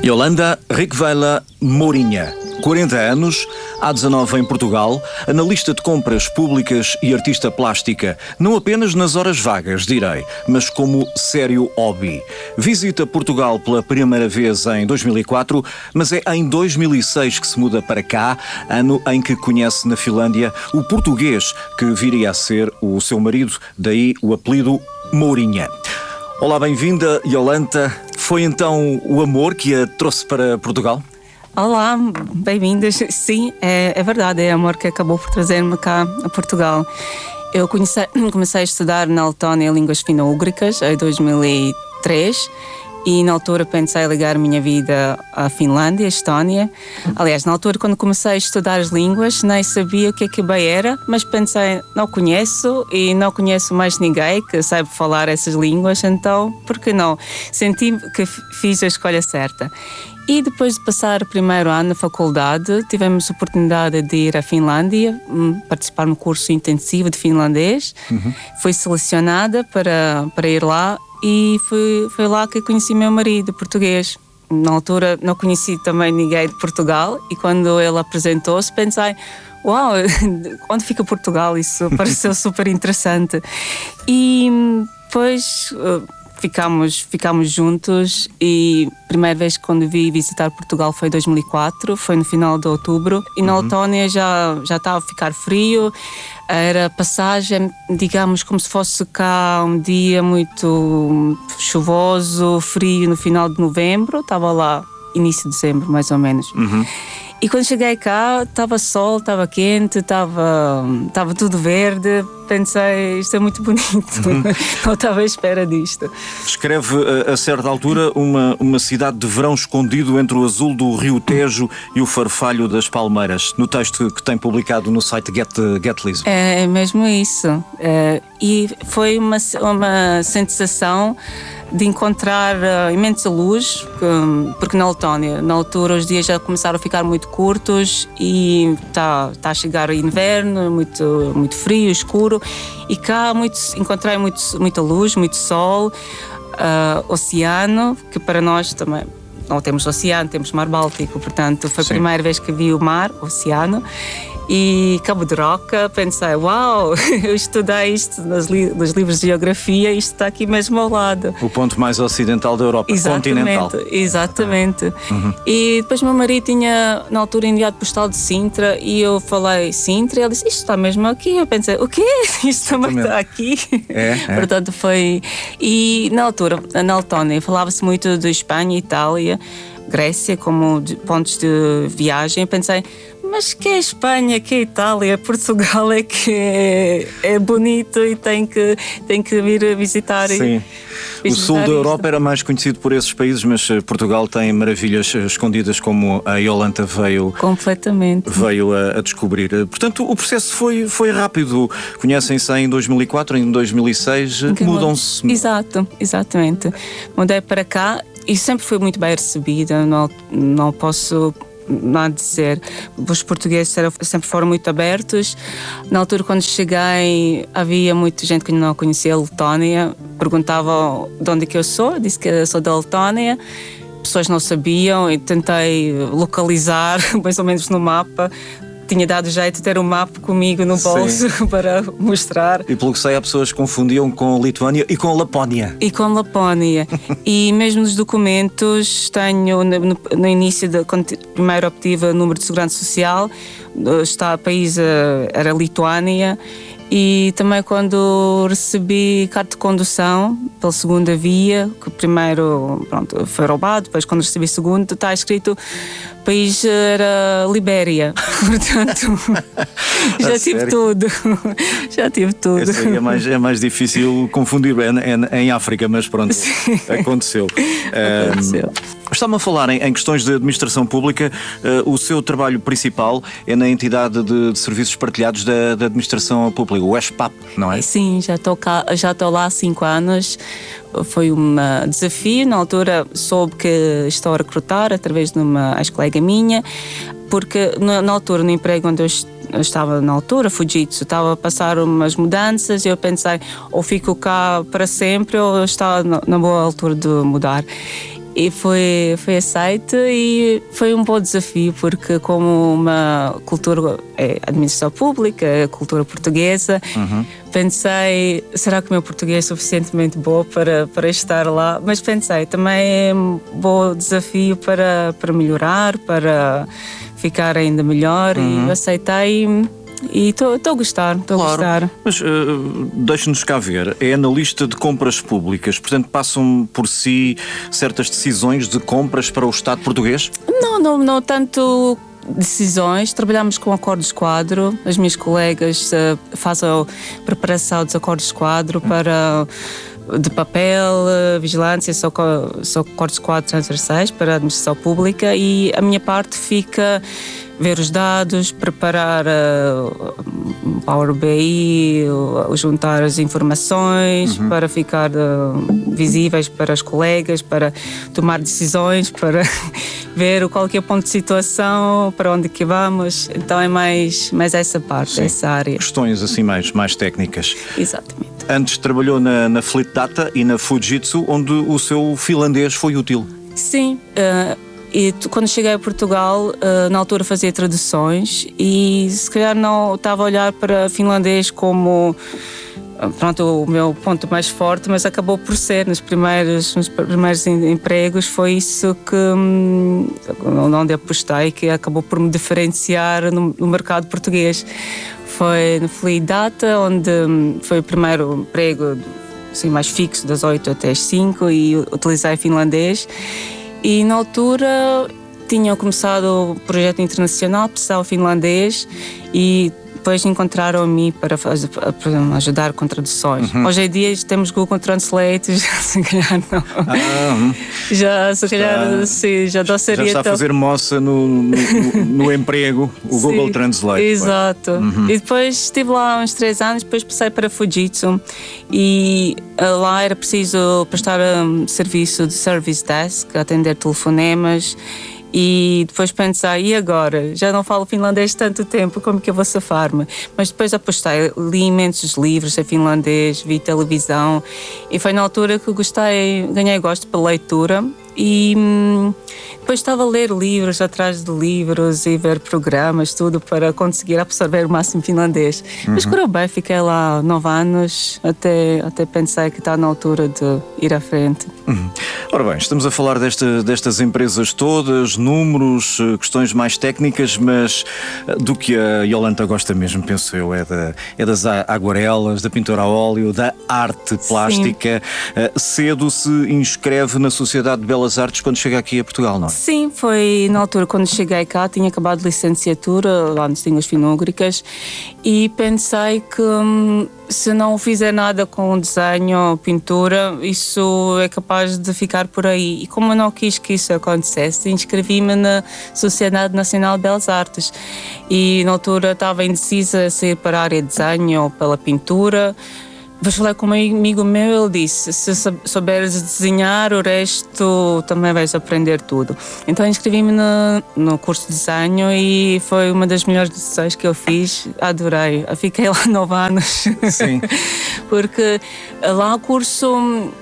Yolanda Riquevela Mourinha, 40 anos, há 19 em Portugal, analista de compras públicas e artista plástica, não apenas nas horas vagas, direi, mas como sério hobby. Visita Portugal pela primeira vez em 2004, mas é em 2006 que se muda para cá, ano em que conhece na Finlândia o português que viria a ser o seu marido, daí o apelido Mourinha. Olá, bem-vinda, Yolanda. Foi então o amor que a trouxe para Portugal? Olá, bem-vindas. Sim, é verdade, é amor que acabou por trazer-me cá a Portugal. Eu comecei a estudar na Letónia línguas fino-úgricas em 2003 e na altura pensei em ligar a minha vida à Finlândia, à Estónia. Aliás, na altura quando comecei a estudar as línguas nem sabia o que bem era, mas pensei, não conheço e não conheço mais ninguém que saiba falar essas línguas, então por que não? Senti que fiz a escolha certa. E depois de passar o primeiro ano na faculdade, tivemos a oportunidade de ir à Finlândia, participar no curso intensivo de finlandês. Fui selecionada para ir lá e foi lá que conheci meu marido português. Na altura não conheci também ninguém de Portugal e quando ele apresentou-se pensei, uau, onde fica Portugal? Isso pareceu super interessante. E depois ficámos juntos e a primeira vez que quando vi visitar Portugal foi em 2004, foi no final de outubro e na Letónia já estava a ficar frio, era passagem, digamos, como se fosse cá um dia muito chuvoso, frio no final de novembro, estava lá início de dezembro mais ou menos. E quando cheguei cá, estava sol, estava quente, estava tudo verde. Pensei, isto é muito bonito. Não estava à espera disto. Escreve, a certa altura, uma cidade de verão escondido entre o azul do Rio Tejo e o farfalho das palmeiras, no texto que tem publicado no site Get Lisbon. É mesmo isso. E foi uma sensação de encontrar imensa luz, porque na Letónia, na altura, os dias já começaram a ficar muito curtos e está a chegar o inverno, muito frio, escuro, e cá encontrei muita luz, muito sol, oceano, que para nós também não temos oceano, temos mar Báltico, portanto foi a primeira vez que vi o mar, o oceano. E Cabo de Roca, pensei, uau, eu estudei isto nos livros de geografia e isto está aqui mesmo ao lado. O ponto mais ocidental da Europa, continental. Exatamente. E depois meu marido tinha, na altura, enviado postal de Sintra e eu falei Sintra e ele disse, isto está mesmo aqui. Eu pensei, o quê? Isto também está aqui? Portanto foi... E na altura, na Letónia, falava-se muito de Espanha, Itália, Grécia como pontos de viagem. Eu pensei, mas que é Espanha, que é Itália, Portugal é que é bonito e tem que vir visitar. Sim. O sul da Europa era mais conhecido por esses países, mas Portugal tem maravilhas escondidas como a Yolanda veio a descobrir. Portanto, o processo foi rápido. Conhecem-se em 2004, em 2006 mudam-se. Exatamente. Mudei para cá e sempre fui muito bem recebida, não posso nada dizer. Os portugueses sempre foram muito abertos. Na altura, quando cheguei, havia muita gente que não conhecia a Letónia. Perguntavam de onde é que eu sou. Disse que eu sou da Letónia. Pessoas não sabiam e tentei localizar mais ou menos no mapa. Tinha dado jeito de ter um mapa comigo no bolso para mostrar. E pelo que sei, há pessoas que confundiam com Lituânia e com Lapónia. E mesmo nos documentos, tenho no início, quando primeiro obtive o número de segurança social, o país era Lituânia. E também quando recebi carta de condução pela segunda via, que primeiro foi roubado, depois quando recebi segundo está escrito o país era Libéria. Portanto, já tive tudo. Esse aí é mais difícil confundir, em África, mas pronto, aconteceu. Está-me a falar em questões de administração pública. O seu trabalho principal é na entidade de serviços partilhados da administração pública, o ESPAP, não é? Sim, já estou lá há 5 anos. Foi um desafio. Na altura soube que estou a recrutar através de uma ex-colega minha, porque na altura, no emprego onde eu estava na altura, Fujitsu, estava a passar umas mudanças e eu pensei, ou fico cá para sempre ou está na boa altura de mudar. E foi aceito e foi um bom desafio, porque como uma cultura é administração pública, é cultura portuguesa, pensei, será que o meu português é suficientemente bom para estar lá? Mas pensei, também é um bom desafio para melhorar, para ficar ainda melhor, e aceitei. E estou a gostar, estou a gostar. Mas deixe-nos cá ver, é analista de compras públicas, portanto passam por si certas decisões de compras para o Estado português? Não tanto decisões, trabalhamos com acordos quadro, as minhas colegas fazem a preparação dos acordos quadro de papel, vigilância, são acordos quadro transversais para a administração pública, e a minha parte fica ver os dados, preparar Power BI, juntar as informações para ficar visíveis para os colegas, para tomar decisões, para ver qual que é o ponto de situação, para onde que vamos. Então é mais essa parte, essa área. Questões assim mais técnicas. Exatamente. Antes trabalhou na Fleet Data e na Fujitsu, onde o seu finlandês foi útil. Sim. E quando cheguei a Portugal, na altura fazia traduções e se calhar não estava a olhar para finlandês como o meu ponto mais forte, mas acabou por ser nos primeiros empregos. Foi isso onde apostei, que acabou por me diferenciar no mercado português. Foi no Fleet Data, onde foi o primeiro emprego assim, mais fixo, das 8 até as 5, e utilizei finlandês. E na altura tinha começado o projeto internacional, precisava finlandês, e depois encontraram-me para ajudar com traduções. Hoje em dia temos Google Translate, já se calhar não. Já doçaria. Já está a fazer moça no emprego, o Google Translate. Exato. E depois estive lá uns 3 anos, depois passei para Fujitsu, e lá era preciso prestar serviço de service desk, atender telefonemas. E depois pensei, e agora? Já não falo finlandês tanto tempo, como que eu vou safar-me? Mas depois apostei, li imensos livros em finlandês, vi televisão, e foi na altura que ganhei gosto pela leitura. E depois estava a ler livros atrás de livros e ver programas, tudo para conseguir absorver o máximo finlandês. Mas correu bem, fiquei lá 9 anos, até pensei que está na altura de ir à frente. Ora bem, estamos a falar destas empresas todas, números, questões mais técnicas, mas do que a Yolanda gosta mesmo, penso eu, é das aguarelas, da pintura a óleo, da arte plástica. Cedo se inscreve na Sociedade de Belas Artes quando chega aqui a Portugal, não é? Sim, foi na altura quando cheguei cá, tinha acabado de licenciatura lá nas línguas finúgricas, e pensei que se não fizer nada com desenho ou pintura, isso é capaz de ficar por aí. E como eu não quis que isso acontecesse, inscrevi-me na Sociedade Nacional de Belas Artes. E na altura estava indecisa se ir para a área de desenho ou pela pintura. Depois falei com um amigo meu, ele disse, se souberes desenhar, o resto também vais aprender tudo. Então inscrevi-me no curso de desenho, e foi uma das melhores decisões que eu fiz. Adorei, fiquei lá 9 anos. Sim. Porque lá o curso,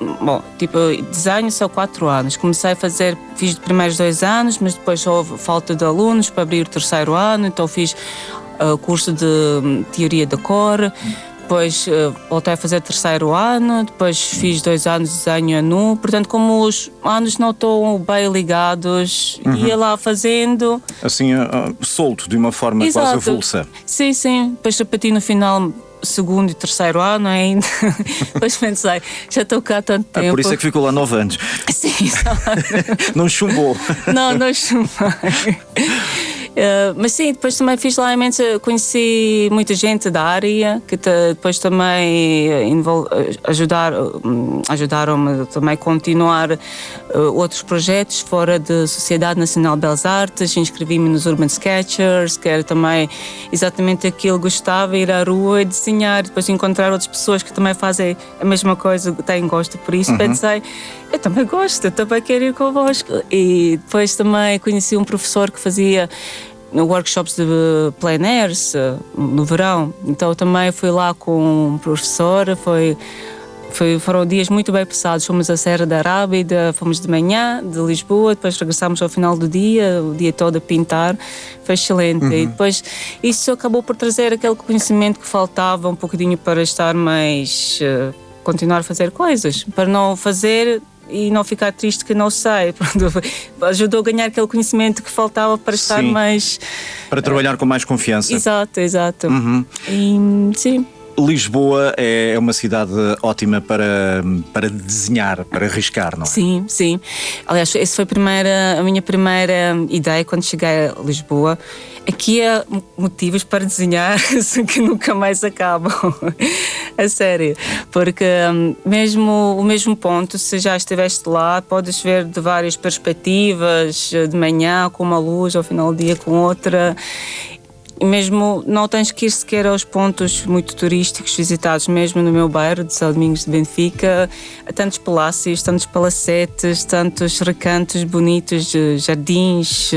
desenho são 4 anos. Comecei a fazer, fiz os primeiros 2 anos, mas depois houve falta de alunos para abrir o 3º ano, então fiz o curso de teoria da cor. Depois voltei a fazer 3º ano, depois fiz 2 anos de desenho nu. Portanto, como os anos não estão bem ligados, ia lá fazendo. Assim, solto, de uma forma quase avulsa. Sim. Depois repeti no final 2º e 3º ano ainda. Depois pensei, já estou cá há tanto tempo. Por isso é que ficou lá 9 anos. Sim, Não chumbou. Não chumbei. Mas sim, depois também fiz lá conheci muita gente da área que depois também ajudaram-me também a continuar outros projetos fora da Sociedade Nacional de Belas Artes. Inscrevi-me nos Urban Sketchers, que era também exatamente aquilo que gostava, ir à rua e desenhar, depois encontrar outras pessoas que também fazem a mesma coisa, têm gosto por isso. Pensei, eu também gosto, eu também quero ir convosco. E depois também conheci um professor que fazia workshops de plein airs no verão, então eu também fui lá com um professor, foi Foram dias muito bem passados. Fomos à Serra da Rábida, fomos de manhã, de Lisboa, depois regressámos ao final do dia, o dia todo a pintar. Foi excelente. E depois isso acabou por trazer aquele conhecimento que faltava um bocadinho para estar mais... continuar a fazer coisas, para não fazer e não ficar triste que não sei. Ajudou a ganhar aquele conhecimento que faltava para estar mais... Para trabalhar com mais confiança. Exato. E, sim. Lisboa é uma cidade ótima para desenhar, para riscar, não é? Sim. Aliás, essa foi a minha primeira ideia quando cheguei a Lisboa. Aqui há motivos para desenhar que nunca mais acabam. A sério. Porque mesmo o mesmo ponto, se já estiveste lá, podes ver de várias perspectivas, de manhã com uma luz, ao final do dia com outra. E mesmo não tens que ir sequer aos pontos muito turísticos visitados, mesmo no meu bairro de São Domingos de Benfica. Há tantos palácios, tantos palacetes, tantos recantos bonitos, jardins.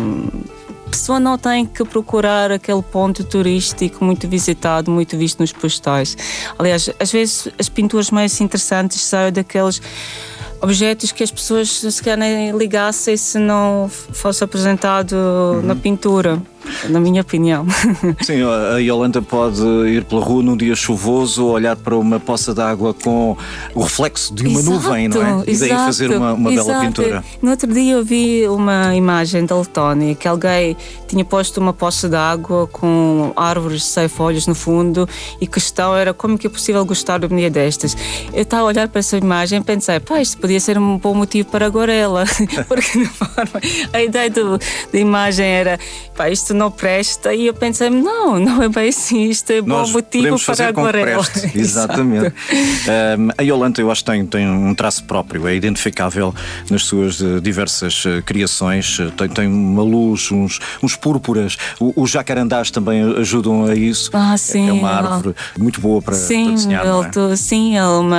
A pessoa não tem que procurar aquele ponto turístico muito visitado, muito visto nos postais. Aliás, às vezes as pinturas mais interessantes saem daqueles objetos que as pessoas se calhar nem ligassem se não fosse apresentado na pintura, na minha opinião. Sim, a Iolanda pode ir pela rua num dia chuvoso, olhar para uma poça de água com o reflexo de uma nuvem, não é? E daí fazer uma bela pintura. No outro dia eu vi uma imagem da Letónia, que alguém tinha posto uma poça de água com árvores sem folhas no fundo, e a questão era como que é possível gostar de um dia destas. Eu estava a olhar para essa imagem e pensei, isto podia ser um bom motivo para a aguarela, porque a ideia da imagem era, isto não presta, e eu pensei, não é bem assim, isto é bom motivo para a aguarela. Exatamente. A Iolanda, eu acho que tem um traço próprio, é identificável nas suas diversas criações, tem uma luz, uns púrpuras, os jacarandás também ajudam a isso. Sim. É uma árvore muito boa para desenhar, não é? Sim,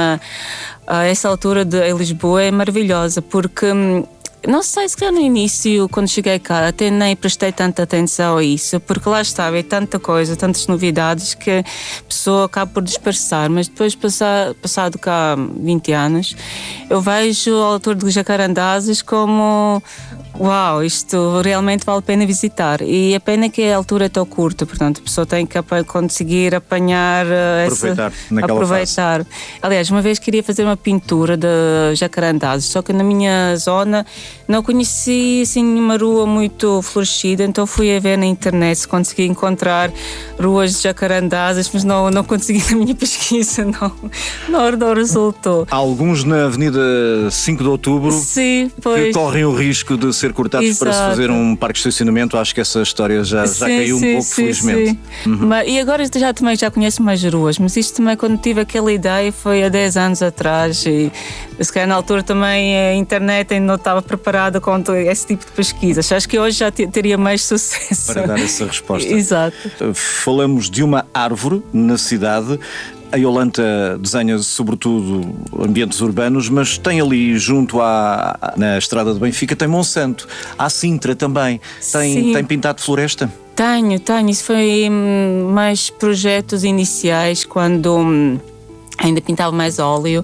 essa altura em Lisboa é maravilhosa, porque não sei, se calhar no início, quando cheguei cá, até nem prestei tanta atenção a isso, porque lá estava, é tanta coisa, tantas novidades, que a pessoa acaba por dispersar. Mas depois, passado cá 20 anos, eu vejo a altura de jacarandás como... Uau, isto realmente vale a pena visitar. E a pena que a altura é tão curta, portanto a pessoa tem que conseguir apanhar aproveitar. Aliás, uma vez queria fazer uma pintura de jacarandás, só que na minha zona não conheci assim nenhuma rua muito florescida, então fui a ver na internet se consegui encontrar ruas de jacarandás, mas não consegui na minha pesquisa, não resultou. Há alguns na Avenida 5 de Outubro. Sim, que correm o risco de ser cortados para se fazer um parque de estacionamento. Acho que essa história já caiu um pouco, felizmente. E agora também já conheço mais ruas, mas isto também, quando tive aquela ideia, foi há 10 anos atrás, e se calhar na altura também a internet ainda não estava preparada contra esse tipo de pesquisas. Acho que hoje já teria mais sucesso para dar essa resposta. Exato. Falamos de uma árvore na cidade. A Iolanda desenha sobretudo ambientes urbanos, mas tem ali junto na estrada de Benfica, tem Monsanto. Há Sintra também. Tem pintado floresta? Tenho. Isso foi mais projetos iniciais, quando ainda pintava mais óleo.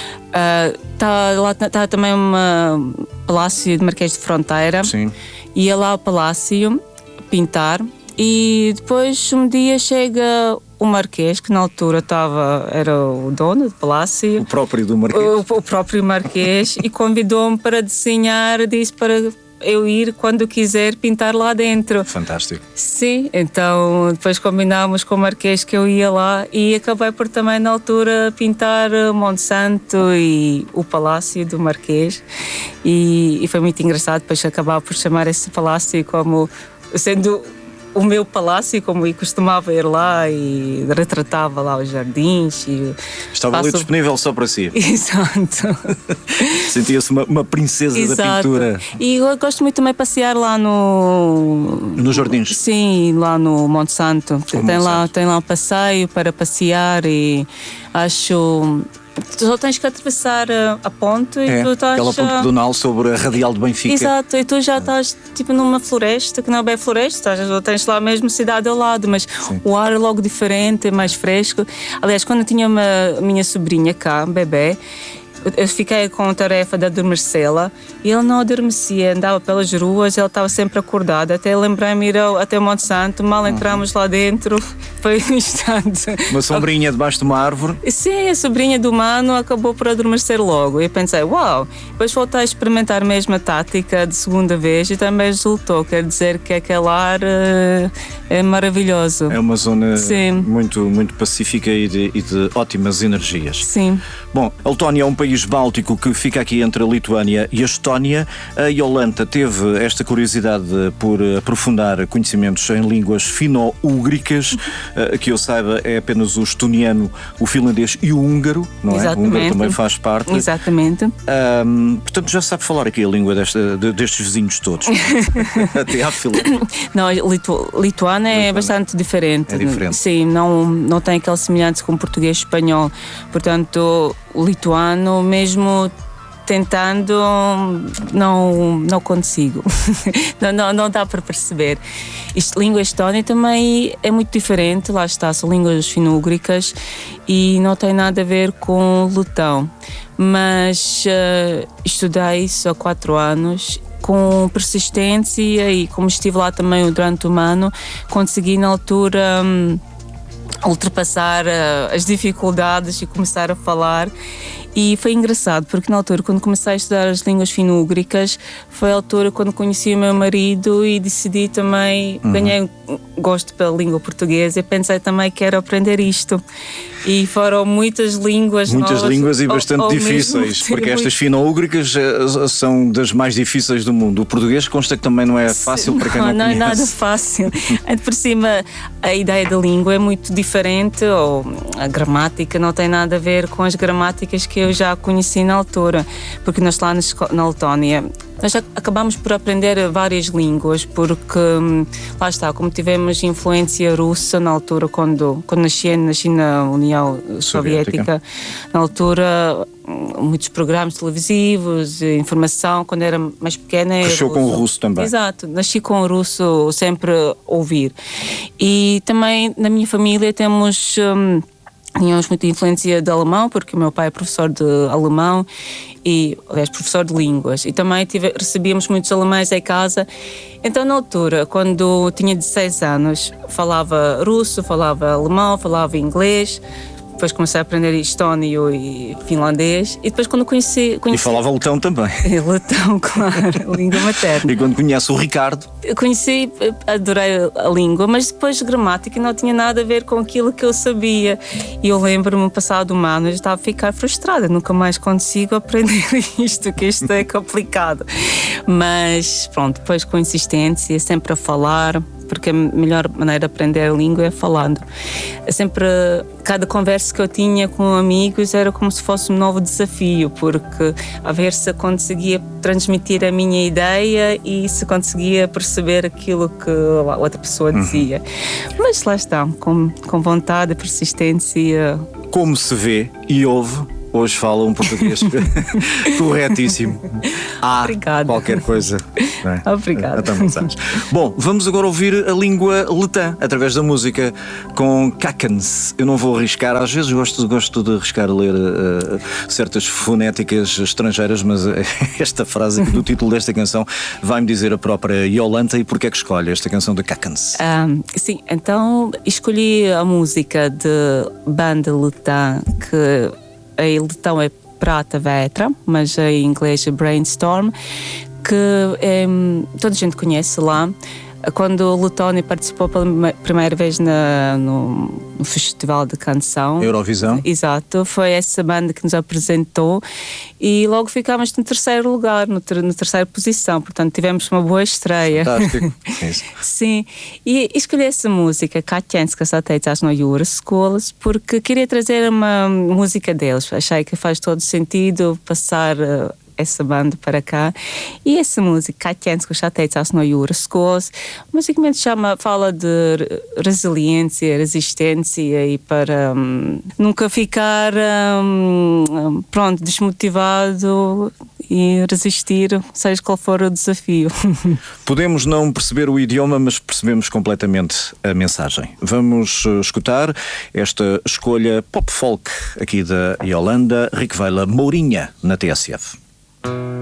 Está também um palácio de Marquês de Fronteira. Sim. Ia lá ao palácio pintar, e depois um dia chega o Marquês, que na altura era o dono do palácio. O próprio do Marquês. O próprio Marquês, e convidou-me para desenhar, disse para eu ir quando quiser pintar lá dentro. Fantástico. Sim, então depois combinámos com o Marquês que eu ia lá, e acabei por também na altura pintar Monsanto e o Palácio do Marquês, e foi muito engraçado depois acabar por chamar esse palácio como sendo o meu palácio, como eu costumava ir lá e retratava lá os jardins. Estava ali disponível só para si. Exato. Sentia-se uma princesa da pintura. E eu gosto muito também de passear lá nos jardins. Sim, lá no Monte Santo. Tem lá um passeio para passear, e acho Tu só tens que atravessar a ponte e tu estás... aquela ponte pedonal sobre a Radial de Benfica. Exato, e tu já estás tipo numa floresta, que não é bem floresta, tens lá mesmo cidade ao lado, mas Sim. o ar é logo diferente, é mais fresco. Aliás, quando eu tinha a minha sobrinha cá, bebê, eu fiquei com a tarefa de adormecê-la e ela não adormecia, andava pelas ruas, ela estava sempre acordada. Até lembrei-me ir até Monte Santo, mal entramos lá dentro, foi um instante. Uma sombrinha debaixo de uma árvore. Sim, a sobrinha do Mano acabou por adormecer logo. E eu pensei, uau! Depois voltei a experimentar mesmo a tática de segunda vez e também resultou. Quer dizer que aquele ar é maravilhoso. É uma zona Sim. muito, muito pacífica e de ótimas energias. Sim. Bom, a Letónia é um país báltico que fica aqui entre a Lituânia e a Estónia. A Iolanta teve esta curiosidade por aprofundar conhecimentos em línguas fino-úgricas, que eu saiba é apenas o estoniano, o finlandês e o húngaro, não é? Exatamente. O húngaro também faz parte. Exatamente. Portanto, já sabe falar aqui a língua destes vizinhos todos. Até à fila. Não, lituano é bastante diferente. É diferente. Sim, não tem aquela semelhança com o português e espanhol. Portanto, o lituano, mesmo tentando, não consigo. não dá para perceber. Língua estónia também é muito diferente, lá está, são línguas fino-úgricas e não tem nada a ver com o letão. Mas estudei isso há 4 anos com persistência e como estive lá também durante um ano, consegui na altura ultrapassar as dificuldades e começar a falar. E foi engraçado, porque na altura, quando comecei a estudar as línguas fino-úgricas, foi a altura quando conheci o meu marido e decidi também, ganhei gosto pela língua portuguesa e pensei também que quero aprender isto. E foram muitas línguas Muitas novas, línguas e bastante ao difíceis, mesmo porque tempo. estas fino-úgricas são das mais difíceis do mundo. O português consta que também não é fácil para quem não Não conhece. é nada fácil. Por cima, a ideia da língua é muito diferente, ou a gramática não tem nada a ver com as gramáticas que eu já conheci na altura, porque nós lá na Letónia nós já acabamos por aprender várias línguas, porque lá está, como tivemos influência russa na altura, quando nasci na União Soviética, na altura muitos programas televisivos, informação, quando era mais pequena. Cresceu com o russo também. Exato, nasci com o russo sempre a ouvir. E também na minha família tínhamos muita influência de alemão, porque o meu pai é professor de alemão e, aliás, professor de línguas. E também recebíamos muitos alemães em casa. Então, na altura, quando tinha 16 anos, falava russo, falava alemão, falava inglês. Depois comecei a aprender estónio e finlandês. E depois quando conheci... E falava letão também. Letão, claro, a língua materna. E quando conhece o Ricardo... Eu conheci, adorei a língua, mas depois gramática não tinha nada a ver com aquilo que eu sabia. E eu lembro-me, passado um ano, eu estava a ficar frustrada. Nunca mais consigo aprender isto, que isto é complicado. Mas pronto, depois com insistência, sempre a falar, porque a melhor maneira de aprender a língua é falando. Sempre, cada conversa que eu tinha com amigos era como se fosse um novo desafio, porque a ver se eu conseguia transmitir a minha ideia e se conseguia perceber aquilo que a outra pessoa dizia. Mas lá está, com vontade, persistência. Como se vê e ouve, hoje fala um português corretíssimo. Obrigada. Qualquer coisa. Não é? Obrigada. Bom, vamos agora ouvir a língua letã através da música com Kakens. Eu não vou arriscar, às vezes gosto de arriscar a ler certas fonéticas estrangeiras, mas esta frase aqui do título desta canção vai-me dizer a própria Iolanta. E porquê é que escolhe esta canção de Kakens? Sim, então escolhi a música de banda letã, que em letão é Prata Vetra, mas em inglês é Brainstorm, que toda a gente conhece lá. Quando o Letónia participou pela primeira vez no Festival de Canção Eurovisão. Exato, foi essa banda que nos apresentou e logo ficámos no 3º lugar, na 3ª posição, portanto tivemos uma boa estreia. Fantástico. Sim, e escolhi essa música, Kaķenska sateidzās no jūras skolas, porque queria trazer uma música deles. Achei que faz todo sentido passar essa banda para cá. E essa música, Kaitjens, que eu já tenho, no Jura Skos, basicamente fala de resiliência, resistência e para nunca ficar desmotivado e resistir, seja qual for o desafio. Podemos não perceber o idioma, mas percebemos completamente a mensagem. Vamos escutar esta escolha pop-folk aqui da Yolanda Ricvela Mourinha na TSF.